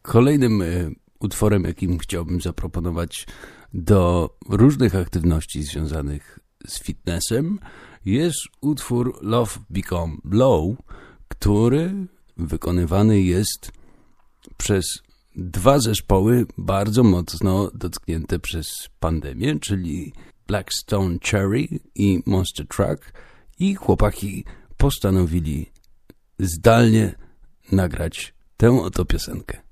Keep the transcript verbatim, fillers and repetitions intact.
Kolejnym utworem, jakim chciałbym zaproponować do różnych aktywności związanych z fitnessem, jest utwór Love Become Low, który wykonywany jest przez dwa zespoły bardzo mocno dotknięte przez pandemię, czyli Black Stone Cherry i Monster Truck, i chłopaki postanowili zdalnie nagrać tę oto piosenkę.